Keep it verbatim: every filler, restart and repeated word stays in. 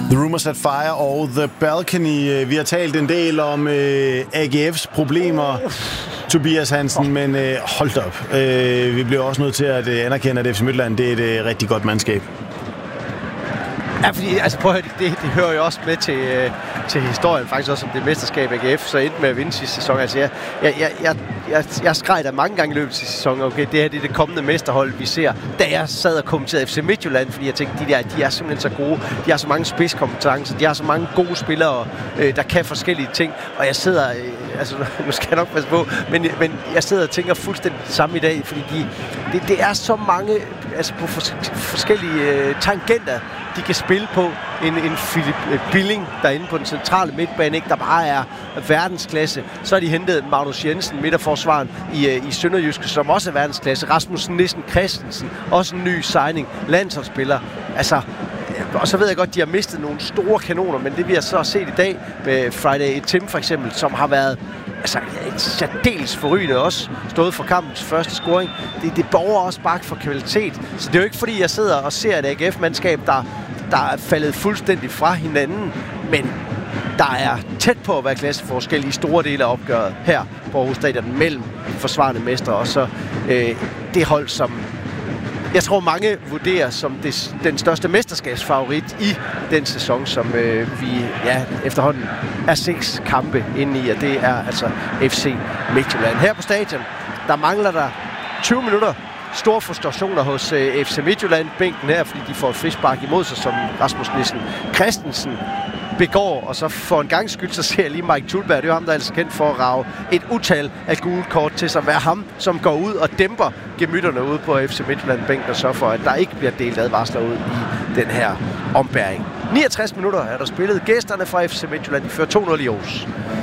The Rumours That Fire og The Balcony. Vi har talt en del om øh, A G F's problemer, Tobias Hansen, men øh, hold op. Øh, vi bliver også nødt til at øh, anerkende, at F C Midtjylland det er et øh, rigtig godt mandskab. Ja, fordi, altså prøv at høre, det, det hører jo også med til, øh, til historien, faktisk også om det mesterskab A G F, så endte med at vinde sidste sæson. Altså, jeg, jeg, jeg, jeg, jeg, jeg skreg der mange gange i løbet af sæsonen, okay, det her det er det kommende mesterhold, vi ser, da jeg sad og kommenterede F C Midtjylland, fordi jeg tænkte, de der, de er simpelthen så gode, de har så mange spidskompetencer, de har så mange gode spillere, øh, der kan forskellige ting, og jeg sidder, øh, altså nu skal jeg nok passe på, men, men jeg sidder og tænker fuldstændig det samme i dag, fordi de, det, det er så mange, altså på fors- forskellige øh, tangenter, de kan spille på. En, en Philip Billing derinde på den centrale midtbane, ikke, der bare er verdensklasse. Så har de hentet Magnus Jensen, midterforsvaren i, i Sønderjyske, som også er verdensklasse. Rasmus Nissen Christensen, også en ny signing, landsholdsspiller. Altså, og så ved jeg godt, de har mistet nogle store kanoner, men det vi har så set i dag med Friday Tim for eksempel, som har været altså et særdeles forrygende også, stået for kampens første scoring. Det, det borger også bare for kvalitet. Så det er jo ikke fordi, jeg sidder og ser et A G F-mandskab, der, der er faldet fuldstændig fra hinanden, men der er tæt på at være klasseforskel i store dele af opgøret her på Aarhus Stadion mellem forsvarende mestre og så øh, det hold, som jeg tror mange vurderer som det, den største mesterskabsfavorit i den sæson, som øh, vi ja, efterhånden er seks kampe inde i, og det er altså F C Midtjylland. Her på stadion, der mangler der tyve minutter. Store frustrationer hos øh, F C Midtjylland-bænken her, fordi de får et frispark imod sig, som Rasmus Nissen Christensen begår, og så for en gang skyld, så ser jeg lige Mike Thulberg, det er jo ham, der er altså kendt for at rage et utal af gule kort til sig, være ham, som går ud og dæmper gemytterne ude på F C Midtjylland-bænken, og så for, at der ikke bliver delt advarsler ud i den her ombæring. niogtres minutter er der spillet. Gæsterne fra F C Midtjylland, de fører to nul i Aarhus.